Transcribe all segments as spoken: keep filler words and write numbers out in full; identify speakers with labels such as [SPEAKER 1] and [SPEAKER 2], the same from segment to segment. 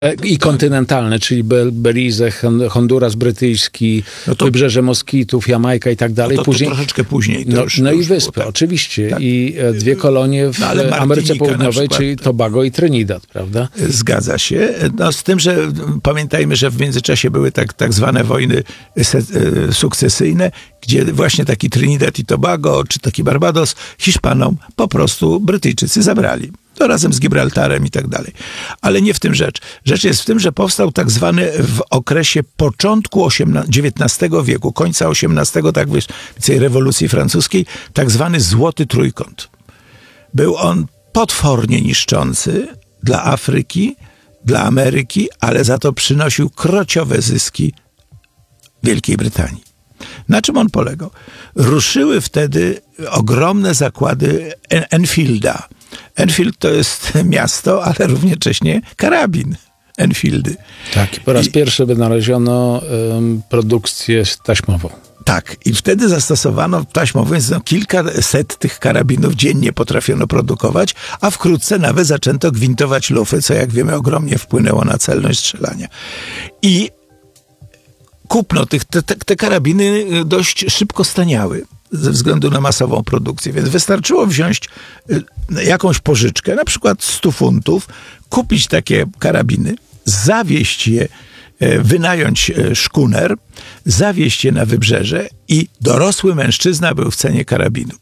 [SPEAKER 1] I kontynentalne, czyli Belize, Honduras brytyjski, no to, wybrzeże Moskitów, Jamajka i tak dalej.
[SPEAKER 2] No to,
[SPEAKER 1] później,
[SPEAKER 2] to troszeczkę później. To
[SPEAKER 1] no
[SPEAKER 2] już,
[SPEAKER 1] no
[SPEAKER 2] to
[SPEAKER 1] i
[SPEAKER 2] już
[SPEAKER 1] wyspy,
[SPEAKER 2] było, tak.
[SPEAKER 1] oczywiście.
[SPEAKER 2] Tak.
[SPEAKER 1] I dwie kolonie w no, Ameryce Południowej, czyli Tobago i Trinidad, prawda?
[SPEAKER 2] Zgadza się. No, z tym, że pamiętajmy, że w międzyczasie były tak, tak zwane wojny sukcesyjne, gdzie właśnie taki Trinidad i Tobago, czy taki Barbados, Hiszpanom po prostu Brytyjczycy zabrali. To razem z Gibraltarem i tak dalej. Ale nie w tym rzecz. Rzecz jest w tym, że powstał tak zwany w okresie początku dziewiętnastego wieku, końca osiemnastego, tak więcej rewolucji francuskiej, tak zwany Złoty Trójkąt. Był on potwornie niszczący dla Afryki, dla Ameryki, ale za to przynosił krociowe zyski Wielkiej Brytanii. Na czym on polegał? Ruszyły wtedy ogromne zakłady Enfielda. Enfield to jest miasto, ale równocześnie karabin Enfieldy.
[SPEAKER 1] Tak, po raz I, pierwszy wynaleziono um, produkcję taśmową.
[SPEAKER 2] Tak, i wtedy zastosowano taśmową, więc no, kilkaset tych karabinów dziennie potrafiono produkować, a wkrótce nawet zaczęto gwintować lufy, co jak wiemy ogromnie wpłynęło na celność strzelania. I kupno tych, te, te, te karabiny dość szybko staniały ze względu na masową produkcję, więc wystarczyło wziąć jakąś pożyczkę, na przykład sto funtów, kupić takie karabiny, zawieźć je, wynająć szkuner, zawieźć je na wybrzeże i dorosły mężczyzna był w cenie karabinu.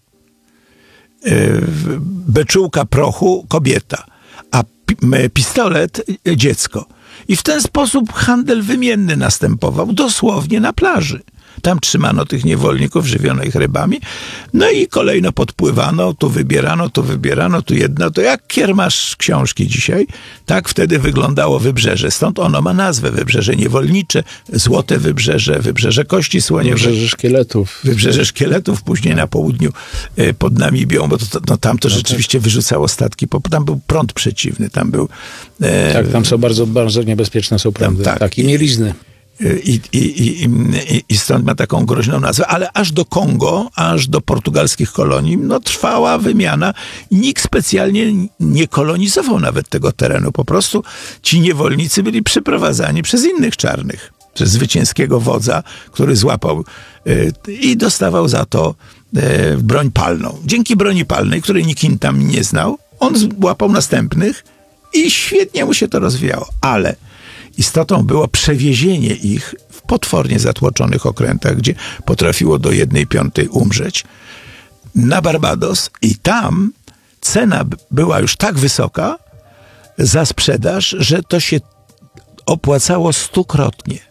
[SPEAKER 2] Beczułka prochu kobieta, a pistolet dziecko. I w ten sposób handel wymienny następował dosłownie na plaży. Tam trzymano tych niewolników, żywiono ich rybami. No i kolejno podpływano, tu wybierano, tu wybierano, tu jedno. To jak kiermasz książki dzisiaj, tak wtedy wyglądało wybrzeże. Stąd ono ma nazwę Wybrzeże Niewolnicze, Złote Wybrzeże, Wybrzeże Kości Słoniowej.
[SPEAKER 1] Wybrzeże Szkieletów.
[SPEAKER 2] Wybrzeże Szkieletów, później na południu pod Namibią, bo to, no, tam to no rzeczywiście tak. wyrzucało statki. Tam był prąd przeciwny, tam był...
[SPEAKER 1] E... Tak, tam są bardzo, bardzo niebezpieczne są prądy. Tak, tak, i mielizny.
[SPEAKER 2] I, i, i, i, I stąd ma taką groźną nazwę, ale aż do Kongo, aż do portugalskich kolonii, no trwała wymiana. Nikt specjalnie nie kolonizował nawet tego terenu. Po prostu ci niewolnicy byli przyprowadzani przez innych czarnych, przez zwycięskiego wodza, który złapał y, i dostawał za to y, broń palną. Dzięki broni palnej, której nikt tam nie znał, on złapał następnych i świetnie mu się to rozwijało. Ale istotą było przewiezienie ich w potwornie zatłoczonych okrętach, gdzie potrafiło do jednej piątej umrzeć, na Barbados i tam cena była już tak wysoka za sprzedaż, że to się opłacało stukrotnie.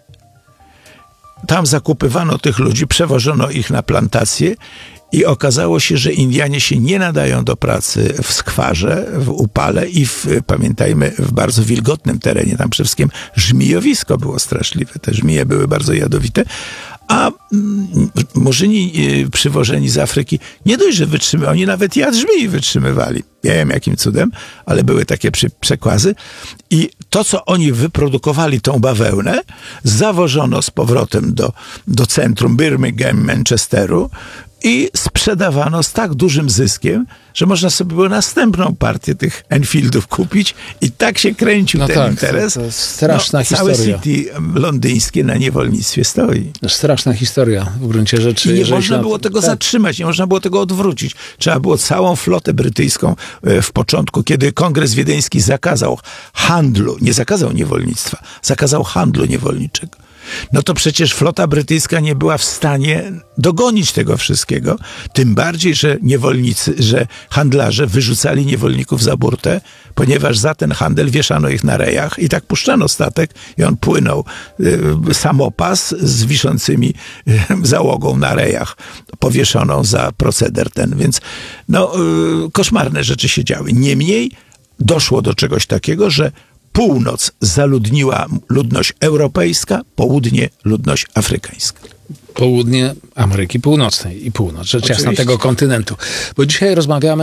[SPEAKER 2] Tam zakupywano tych ludzi, przewożono ich na plantacje i okazało się, że Indianie się nie nadają do pracy w skwarze, w upale i w, pamiętajmy, w bardzo wilgotnym terenie. Tam przede wszystkim żmijowisko było straszliwe. Te żmije były bardzo jadowite. A mm, murzyni y, przywożeni z Afryki nie dość, że wytrzymywali, oni nawet jad żmii wytrzymywali. Nie wiem jakim cudem, ale były takie przy, przekłazy. I to, co oni wyprodukowali, tą bawełnę, zawożono z powrotem do, do centrum Birmingham, Manchesteru i sprzedawano z tak dużym zyskiem, że można sobie było następną partię tych Enfieldów kupić i tak się kręcił no ten tak, interes.
[SPEAKER 1] To, to straszna
[SPEAKER 2] no,
[SPEAKER 1] historia.
[SPEAKER 2] Całe City londyńskie na niewolnictwie stoi.
[SPEAKER 1] Straszna historia w gruncie rzeczy.
[SPEAKER 2] I nie można było tego tak. zatrzymać, nie można było tego odwrócić. Trzeba było całą flotę brytyjską w początku, kiedy Kongres Wiedeński zakazał handlu, nie zakazał niewolnictwa, zakazał handlu niewolniczego. No to przecież flota brytyjska nie była w stanie dogonić tego wszystkiego, tym bardziej, że niewolnicy, że handlarze wyrzucali niewolników za burtę, ponieważ za ten handel wieszano ich na rejach i tak puszczano statek i on płynął y, samopas z wiszącymi y, załogą na rejach, powieszoną za proceder ten, więc no y, koszmarne rzeczy się działy. Niemniej doszło do czegoś takiego, że północ zaludniła ludność europejska, południe ludność afrykańska.
[SPEAKER 1] Południe Ameryki Północnej i północ, rzecz jasna tego kontynentu. Bo dzisiaj rozmawiamy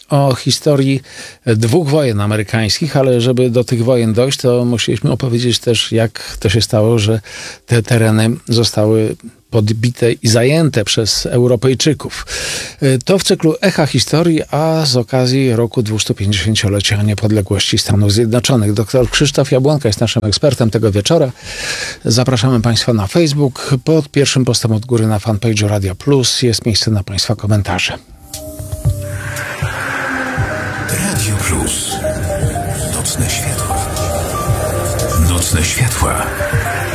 [SPEAKER 1] o historii dwóch wojen amerykańskich, ale żeby do tych wojen dojść, to musieliśmy opowiedzieć też, jak to się stało, że te tereny zostały podbite i zajęte przez Europejczyków. To w cyklu Echa Historii, a z okazji roku dwustupięćdziesięciolecia niepodległości Stanów Zjednoczonych. Doktor Krzysztof Jabłonka jest naszym ekspertem tego wieczora. Zapraszamy Państwa na Facebook. Pod pierwszym postem od góry na fanpage'u Radia Plus jest miejsce na Państwa komentarze.
[SPEAKER 3] Radio Plus. Nocne światła. Nocne światła.